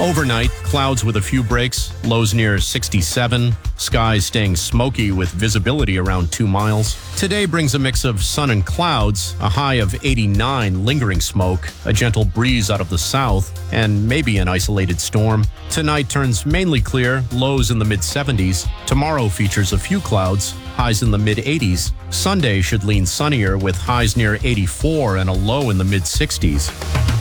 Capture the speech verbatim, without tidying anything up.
Overnight, clouds with a few breaks, lows near sixty-seven, skies staying smoky with visibility around two miles. Today brings a mix of sun and clouds, a high of eighty-nine, lingering smoke, a gentle breeze out of the south, and maybe an isolated storm. Tonight turns mainly clear, lows in the mid seventies. Tomorrow features a few clouds, highs in the mid eighties. Sunday should lean sunnier with highs near eighty-four and a low in the mid sixties.